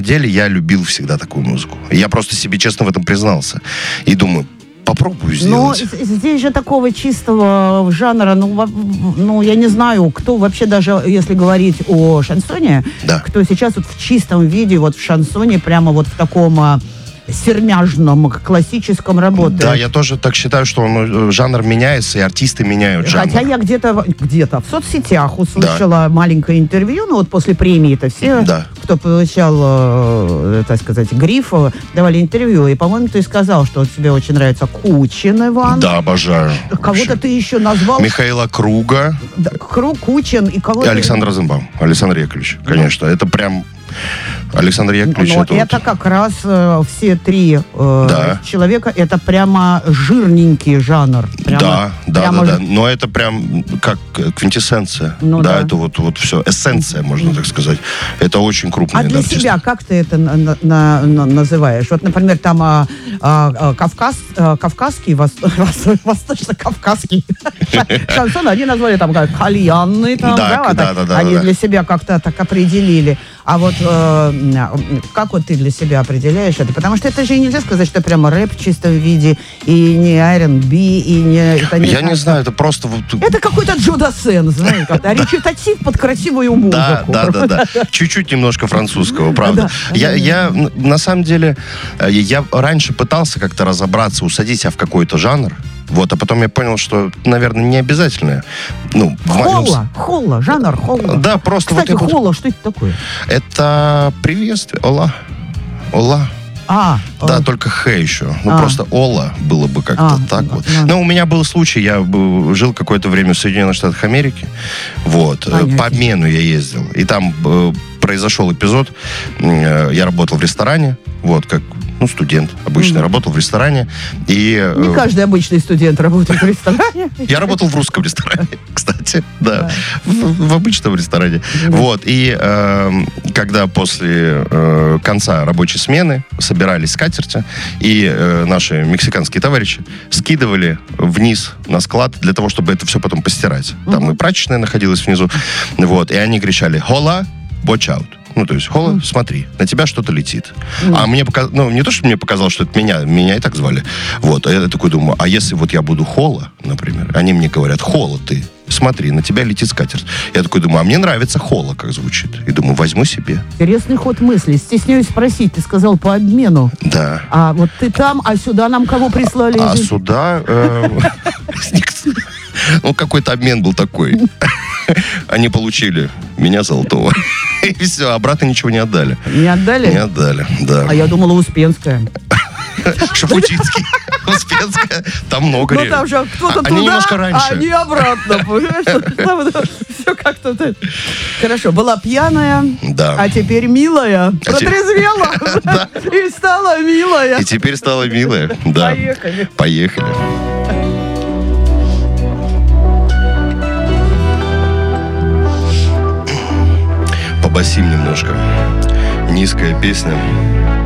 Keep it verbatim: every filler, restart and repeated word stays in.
деле я любил всегда такую музыку. Я просто себе честно в этом признался. И думаю, попробую сделать. Но здесь же такого чистого жанра, ну, ну, я не знаю, кто вообще даже, если говорить о шансоне, да. кто сейчас вот в чистом виде, вот в шансоне, прямо вот в таком сермяжном, классическом работает. Да, я тоже так считаю, что он, жанр меняется, и артисты меняют жанр. Хотя я где-то, где-то в соцсетях услышала да. маленькое интервью, ну вот после премии-то все, да. кто получал, э, так сказать, гриф, давали интервью. И, по-моему, ты сказал, что тебе очень нравится Кучин Иван. Да, обожаю. Кого-то ты еще назвал. Михаила Круга. Да, Круг, Кучин и кого-то. И Александр Розенбаум. Александр Яковлевич, конечно. Это прям... Александр Яковлевич. Но это, это вот... как раз э, все три э, да. человека, это прямо жирненький жанр. Прямо, да, да, прямо да, ж... да. Но это прям как квинтэссенция. Ну, да, да, это вот, вот все. Эссенция, можно так сказать. Это очень крупный А для артист. себя как ты это на, на, на, называешь? Вот, например, там а, а, Кавказ, а, кавказский, вос, восточно-кавказский шансон, они назвали там как кальянный, там, да, да, да, так, да, да, они да. для себя как-то так определили. А вот э, как вот ты для себя определяешь это? Потому что это же нельзя сказать, что прямо рэп в чистом виде, и не ар энд би, и не... Это не Я знаю, не знаю, это просто... Вот... Это какой-то Джо Дассен, знаешь, как речитатив под красивую музыку. Да, да, да, да. Чуть-чуть немножко французского, правда. Я, я, на самом деле, я раньше пытался как-то разобраться, усадить себя в какой-то жанр. Вот, а потом я понял, что, наверное, не обязательно. Ну, холла, моем... холла, жанр холла. Да, просто... Кстати, вот холла, что это такое? Это приветствие. Ола. Ола. А, да, а. только х еще. Ну, а. просто ола было бы как-то а, так да, вот. да. Но у меня был случай, я жил какое-то время в Соединенных Штатах Америки. Вот. Понятно. По обмену я ездил. И там э, произошел эпизод. Э, я работал в ресторане. Вот, как... Ну, студент обычно, mm-hmm. работал в ресторане. И, Не каждый обычный студент работает в ресторане. Я работал в русском ресторане, кстати, да, в, в обычном ресторане. Mm-hmm. Вот, и э, когда после э, конца рабочей смены собирались скатерти, и э, наши мексиканские товарищи скидывали вниз на склад для того, чтобы это все потом постирать. Mm-hmm. Там и прачечная находилась внизу. Вот, и они кричали «Хола, watch out». Ну, то есть, Хола, mm. смотри, на тебя что-то летит. Mm. А мне показалось, ну, не то, что мне показалось, что это меня, меня и так звали. Вот, а я такой думаю, а если вот я буду Хола, например, они мне говорят, Хола ты, смотри, на тебя летит скатерть. Я такой думаю, а мне нравится Хола, как звучит. И думаю, возьму себе. Интересный ход мысли. Стесняюсь спросить, ты сказал по обмену. Да. А вот ты там, а сюда нам кого прислали? А сюда... Ну, какой-то обмен был такой. Они получили меня золотого. И все, обратно ничего не отдали. Не отдали? Не отдали, да. А я думала, Успенская. Шапутинский, Успенская, там много. Ну там же кто-то а, туда, они немножко раньше. а они обратно, понимаешь? Все как-то... Хорошо, была пьяная, да. а теперь милая. Протрезвела и стала милая. И теперь стала милая, да. Поехали. Поехали. Побасим немножко. Низкая песня.